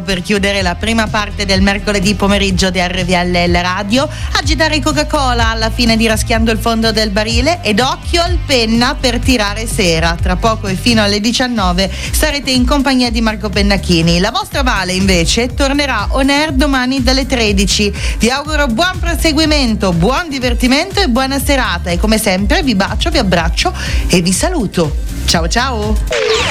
Per chiudere la prima parte del mercoledì pomeriggio di RVLL Radio, agitare Coca-Cola alla fine di Raschiando il fondo del barile ed occhio al penna per tirare sera. Tra poco e fino alle 19 sarete in compagnia di Marco Pennacchini. La vostra Vale invece tornerà on air domani dalle 13. Vi auguro buon proseguimento, buon divertimento e buona serata, e come sempre vi bacio, vi abbraccio e vi saluto. Ciao ciao!